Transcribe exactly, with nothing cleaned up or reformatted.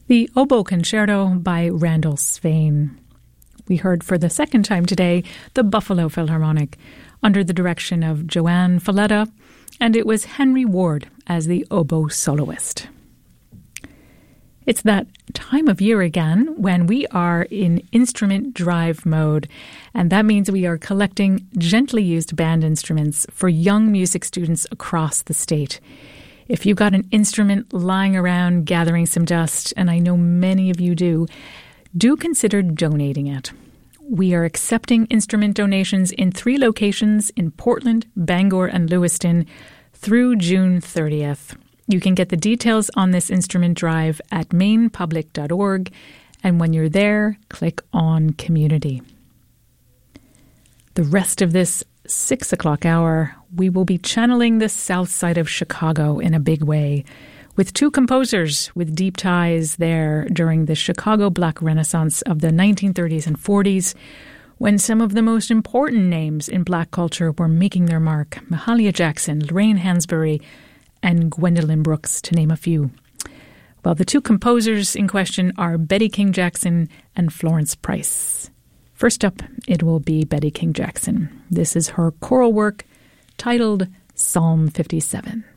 The Oboe Concerto by Randall Swain. We heard for the second time today the Buffalo Philharmonic under the direction of Joanne Falletta, and it was Henry Ward as the oboe soloist. It's that time of year again when we are in instrument drive mode, and that means we are collecting gently used band instruments for young music students across the state. If you've got an instrument lying around gathering some dust, and I know many of you do, do consider donating it. We are accepting instrument donations in three locations in Portland, Bangor, and Lewiston through June thirtieth. You can get the details on this instrument drive at maine public dot org, and when you're there, click on Community. The rest of this six o'clock hour, we will be channeling the south side of Chicago in a big way, with two composers with deep ties there during the Chicago Black Renaissance of the nineteen thirties and forties, when some of the most important names in Black culture were making their mark: Mahalia Jackson, Lorraine Hansberry, and Gwendolyn Brooks, to name a few. Well, the two composers in question are Betty King Jackson and Florence Price. First up, it will be Betty King Jackson. This is her choral work titled Psalm fifty-seven.